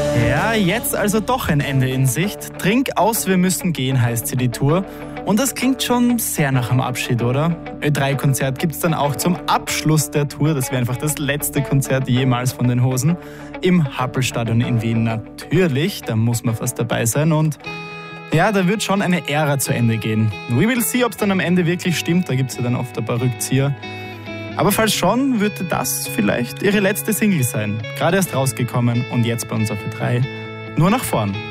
Ja, jetzt also doch ein Ende in Sicht. Trink aus, wir müssen gehen, heißt sie die Tour. Und das klingt schon sehr nach einem Abschied, oder? Ö3-Konzert gibt's dann auch zum Abschluss der Tour. Das wäre einfach das letzte Konzert jemals von den Hosen. Im Happelstadion in Wien natürlich. Da muss man fast dabei sein. Und ja, da wird schon eine Ära zu Ende gehen. We will see, ob es dann am Ende wirklich stimmt. Da gibt's ja dann oft ein paar Rückzieher. Aber falls schon, würde das vielleicht ihre letzte Single sein. Gerade erst rausgekommen und jetzt bei uns auf Ö3. Nur nach vorn.